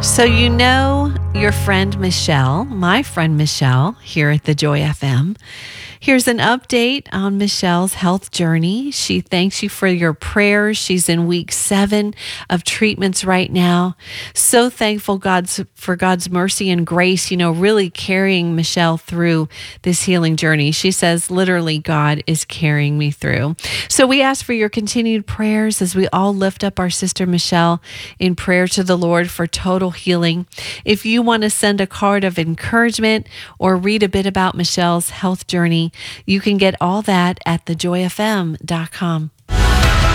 So, you know your friend Michelle, my friend Michelle, here at the Joy FM. Here's an update on Michelle's health journey. She thanks you for your prayers. She's in week 7 of treatments right now. So thankful for God's mercy and grace, really carrying Michelle through this healing journey. She says, literally, God is carrying me through. So we ask for your continued prayers as we all lift up our sister Michelle in prayer to the Lord for total healing. If you want to send a card of encouragement or read a bit about Michelle's health journey, you can get all that at thejoyfm.com.